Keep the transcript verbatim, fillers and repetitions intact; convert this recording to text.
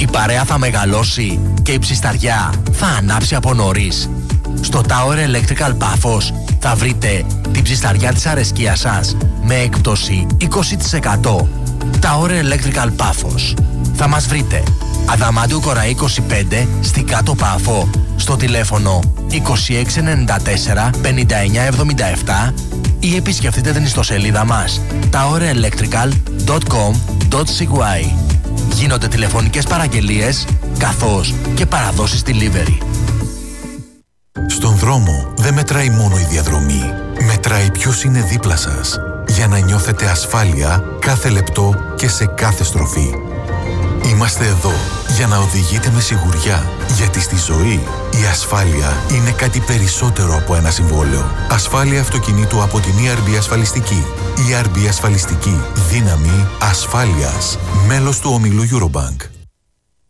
Η παρέα θα μεγαλώσει και η ψισταριά θα ανάψει από νωρίς. Στο Tower Electrical Πάφος θα βρείτε την ψισταριά της αρεσκίας σας με έκπτωση είκοσι τοις εκατό. Tower Electrical Πάφος. Θα μας βρείτε Αδαμάντιου Κοραή είκοσι πέντε στην Κάτω Πάφο στο τηλέφωνο είκοσι έξι ενενήντα τέσσερα πενήντα εννιά εβδομήντα επτά ή επισκεφτείτε την ιστοσελίδα μας tower electrical dot com dot c y. Γίνονται τηλεφωνικές παραγγελίες καθώς και παραδόσεις delivery. Στον δρόμο δεν μετράει μόνο η διαδρομή. Μετράει ποιος είναι δίπλα σας για να νιώθετε ασφάλεια κάθε λεπτό και σε κάθε στροφή. Είμαστε εδώ για να οδηγείτε με σιγουριά, γιατί στη ζωή η ασφάλεια είναι κάτι περισσότερο από ένα συμβόλαιο. Ασφάλεια αυτοκινήτου από την ι αρ μπι Ασφαλιστική. ι αρ μπι Ασφαλιστική. Δύναμη ασφάλειας. Μέλος του ομίλου Eurobank.